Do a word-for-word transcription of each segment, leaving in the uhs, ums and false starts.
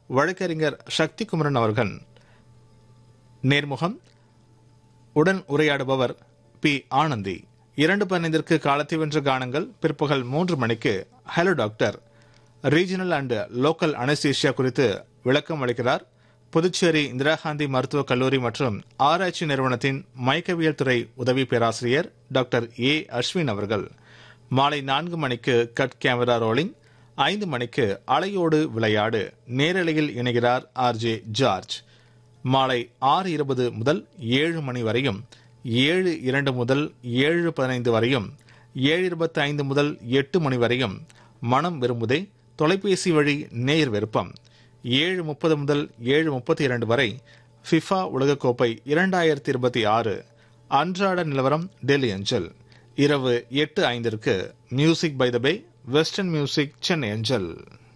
வழக்கறிஞர் சக்தி குமரன் அவர்கள். நேர்முகம் உடன் உரையாடுபவர் பி ஆனந்தி. இரண்டு பதினைந்திற்கு காலத்தை வென்ற கானங்கள். பிற்பகல் மூன்று மணிக்கு hello doctor regional and local anaesthesia குறித்து விளக்கம் அளிக்கிறார் புதுச்சேரி இந்திரா காந்தி மருத்துவக் கல்லூரி மற்றும் ஆராய்ச்சி நிறுவனத்தின் மயக்கவியல் துறை உதவி பேராசிரியர் டாக்டர் ஏ அஸ்வின் அவர்கள். மாலை நான்கு மணிக்கு கட் கேமரா ரோலிங். ஐந்து மணிக்கு அலையோடு விளையாடு நேரலையில் இணைகிறார் ஆர் ஜே ஜார்ஜ். மாலை ஆறு இருபது முதல் ஏழு மணி வரையும், ஏழு இரண்டு முதல் ஏழு பதினைந்து வரையும், ஏழு இருபத்தி ஐந்து முதல் எட்டு மணி வரையும் மனம் விரும்புதே தொலைபேசி வழி நேயர் விருப்பம். ஏழு முப்பது முதல் ஏழு முப்பத்தி இரண்டு வரை ஃபிஃபா உலகக்கோப்பை இரண்டாயிரத்தி இருபத்தி ஆறு அன்றாட நிலவரம் டெல்லி அஞ்சல். இரவு எட்டு ஐந்திற்கு music by the pay western music Chennai அஞ்சல்.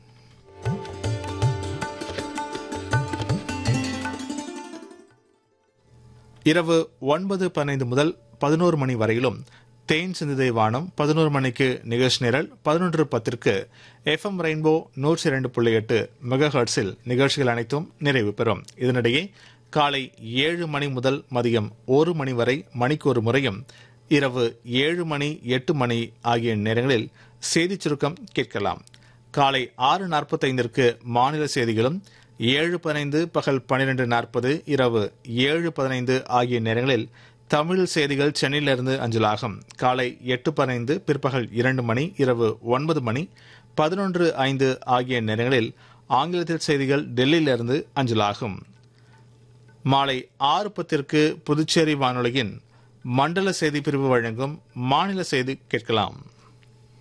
இரவு ஒன்பது பதினைந்து முதல் பதினோரு மணி வரையிலும் தேன் சிந்துதை வானம். பதினோரு மணிக்கு நிகழ்ச்சி நிரல். பதினொன்று பத்திற்கு எஃப் எம் ரெயின்போ நூற்றி இரண்டு புள்ளி எட்டு மெகா ஹெர்ட்ஸில் நிகழ்ச்சிகள் அனைத்தும் நிறைவு பெறும். இதனிடையே காலை ஏழு மணி முதல் மதியம் ஒரு மணி வரை மணிக்கு ஒரு முறையும், இரவு ஏழு மணி எட்டு மணி ஆகிய நேரங்களில் செய்திச் சுருக்கம் கேட்கலாம். காலை ஆறு நாற்பத்தைந்திற்கு மாநில செய்திகளும், ஏழு பதினைந்து பகல் பன்னிரண்டு நாற்பது இரவு ஏழு பதினைந்து ஆகிய நேரங்களில் தமிழ் செய்திகள் சென்னையிலிருந்து அஞ்சலாகும். காலை எட்டு பதினைந்து பிற்பகல் இரண்டு மணி இரவு ஒன்பது மணி பதினொன்று ஐந்து ஆகிய நேரங்களில் ஆங்கிலத்தில் செய்திகள் டெல்லியிலிருந்து அஞ்சலாகும். மாலை ஆறு பத்திற்கு புதுச்சேரி வானொலியின் மண்டல செய்தி பிரிவு வழங்கும் மாநில செய்தி கேட்கலாம்.